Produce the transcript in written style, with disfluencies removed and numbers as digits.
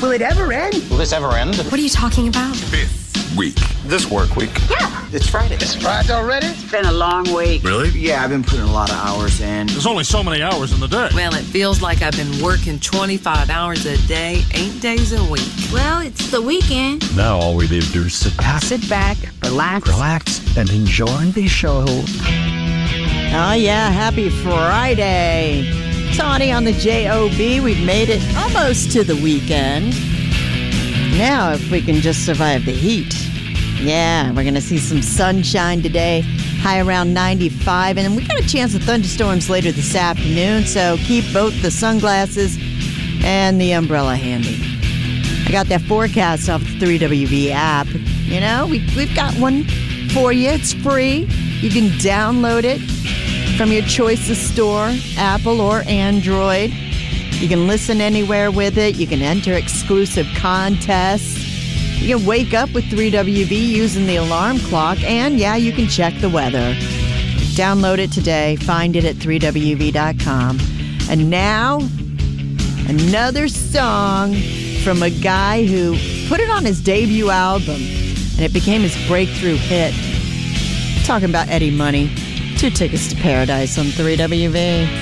Will it ever end? Will this ever end? What are you talking about? Fifth week. This work week. Yeah, it's Friday. It's Friday already? It's been a long week. Really? Yeah, I've been putting a lot of hours in. There's only so many hours in the day. Well, it feels like I've been working 25 hours a day, 8 days a week. Well, it's the weekend. Now all we need to do is sit back, relax, and enjoy the show. Oh, yeah, happy Friday. Tawny on the J-O-B. We've made it almost to the weekend. Now, if we can just survive the heat. Yeah, we're going to see some sunshine today, high around 95. And we got a chance of thunderstorms later this afternoon, so keep both the sunglasses and the umbrella handy. I got that forecast off the 3WV app. You know, we've got one for you. It's free. You can download it from your choice of store, Apple or Android. You can listen anywhere with it. You can enter exclusive contests. You can wake up with 3WV using the alarm clock. And, yeah, you can check the weather. Download it today. Find it at 3WV.com. And now, another song from a guy who put it on his debut album, and it became his breakthrough hit. Talking about Eddie Money. 2 Tickets to Paradise on 3WV.